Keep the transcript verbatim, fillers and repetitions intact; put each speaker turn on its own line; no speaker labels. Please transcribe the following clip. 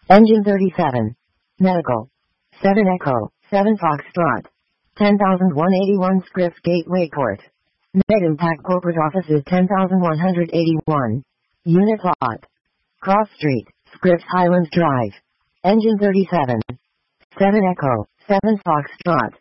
Engine thirty-seven. Medical. seven Echo, seven Foxtrot. ten thousand one hundred eighty-one Scripps Gateway Court. Med Impact Corporate Offices ten thousand one hundred eighty-one. Unit Lot. Cross Street, Scripps Highlands Drive. Engine thirty-seven. seven Echo, seven Foxtrot.